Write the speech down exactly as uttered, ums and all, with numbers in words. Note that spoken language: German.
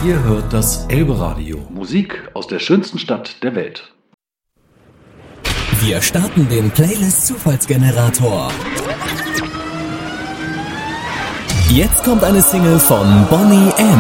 Ihr hört das Elbe-Radio. Musik aus der schönsten Stadt der Welt. Wir starten den Playlist-Zufallsgenerator. Jetzt kommt eine Single von Boney M.